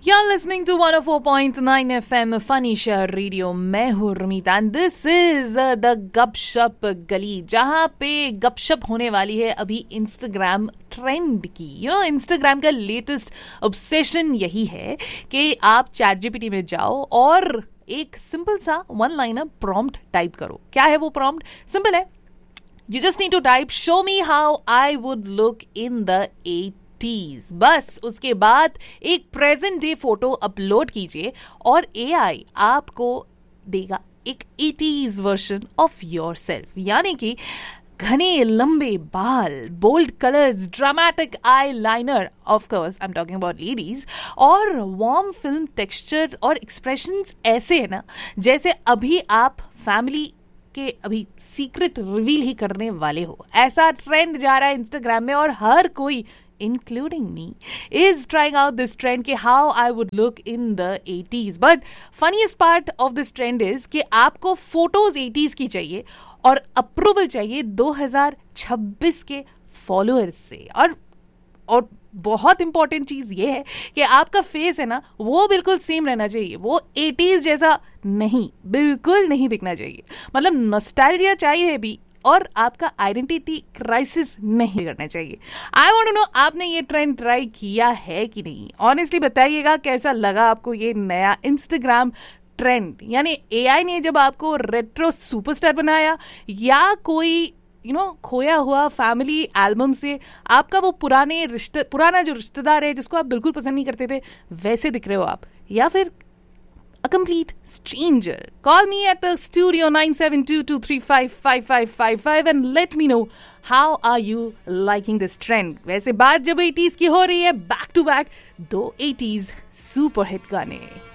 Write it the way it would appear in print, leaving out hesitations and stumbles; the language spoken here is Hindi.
You're listening to 104.9 FM Funny Share Radio. मैं हूँ रमीता and this is the गपशप गली, जहाँ पे गपशप होने वाली है अभी इंस्टाग्राम ट्रेंड की. इंस्टाग्राम का लेटेस्ट ऑब्सेशन यही है कि आप चैट जीपीटी में जाओ और एक सिंपल सा वन लाइनर प्रॉम्प्ट टाइप करो. क्या है वो प्रॉम्प्ट? सिंपल है. You just need to type show me how I would look in the 80s. बस उसके बाद एक प्रेजेंट डे फोटो अपलोड कीजिए और एआई आपको देगा एक 80s वर्जन ऑफ योरसेल्फ. यानी कि घने लंबे बाल, bold colours, dramatic eye liner, of course I am talking about ladies, और वार्म फिल्म टेक्सचर और एक्सप्रेशंस ऐसे है ना जैसे अभी आप फैमिली के अभी सीक्रेट रिवील ही करने वाले हो. ऐसा ट्रेंड जा रहा है इंस्टाग्राम में और हर कोई including me is trying out this trend कि how I would look in the 80s. But funniest part of this trend is कि आपको फोटोज 80s की चाहिए और अप्रूवल चाहिए 2026 के फॉलोअर्स से. और बहुत इंपॉर्टेंट चीज ये है कि आपका फेस है ना वो बिल्कुल सेम रहना चाहिए. वो 80s जैसा नहीं, बिल्कुल नहीं दिखना चाहिए. मतलब नॉस्टैल्जिया चाहिए भी और आपका आइडेंटिटी क्राइसिस नहीं करना चाहिए. आई वांट टू नो आपने ये ट्रेंड ट्राई किया है कि नहीं. ऑनेस्टली बताइएगा कैसा लगा आपको ये नया इंस्टाग्राम ट्रेंड. यानी एआई ने जब आपको रेट्रो सुपरस्टार बनाया या कोई खोया हुआ फैमिली एल्बम से आपका वो पुराना जो रिश्तेदार है जिसको आप बिल्कुल पसंद नहीं करते थे वैसे दिख रहे हो आप, या फिर a complete stranger. Call me at the studio 9722355555 and let me know how are you liking this trend. वैसे बात जब 80s की हो रही है, back to back 2 80s super hit गाने.